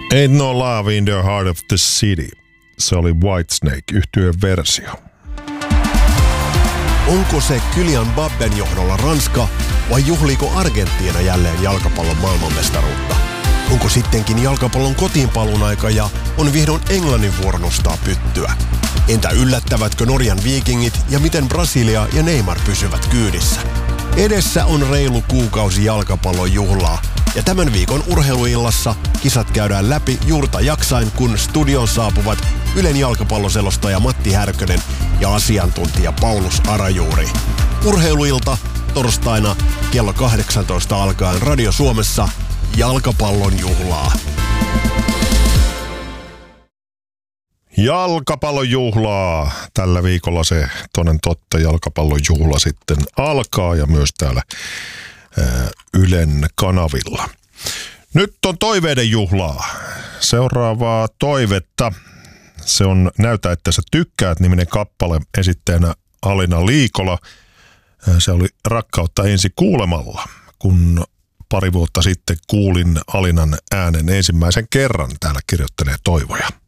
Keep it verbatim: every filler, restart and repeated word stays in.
Ain't No Love in the Heart of the City. Se oli Whitesnake -yhtyeen versio. Onko se Kylian Mbappen johdolla Ranska vai juhliiko Argentiina jälleen jalkapallon maailmanmestaruutta? Onko sittenkin jalkapallon kotiinpaluun aika ja on vihdoin Englannin vuoro nostaa pyttyä? Entä yllättävätkö Norjan Vikingit ja miten Brasilia ja Neymar pysyvät kyydissä? Edessä on reilu kuukausi jalkapallon juhlaa ja tämän viikon urheiluillassa kisat käydään läpi juurta jaksain, kun studion saapuvat Ylen jalkapalloselostaja Matti Härkönen ja asiantuntija Paulus Arajuuri. Urheiluilta torstaina kello kahdeksantoista alkaen Radio Suomessa jalkapallon juhlaa. Jalkapallon juhlaa. Tällä viikolla se toden totta jalkapallon juhla sitten alkaa ja myös täällä ää, Ylen kanavilla. Nyt on toiveiden juhlaa. Seuraavaa toivetta. Se on Näytä, että sä tykkäät -niminen kappale, esitteenä Alina Liikola. Se oli Rakkautta ensi kuulemalla, kun pari vuotta sitten kuulin Alinan äänen ensimmäisen kerran. Täällä kirjoittelee toivoja.